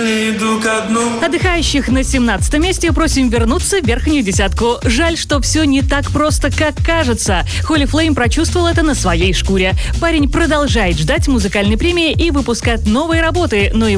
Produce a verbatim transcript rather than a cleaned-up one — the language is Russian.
не иду ко дну. Отдыхающих на семнадцатом месте просим вернуться в верхнюю десятку. Жаль, что все не так просто, как кажется. Holy Flame прочувствовал это на своей шкуре. Парень продолжает ждать музыкальной премии и выпускать новые работы, но и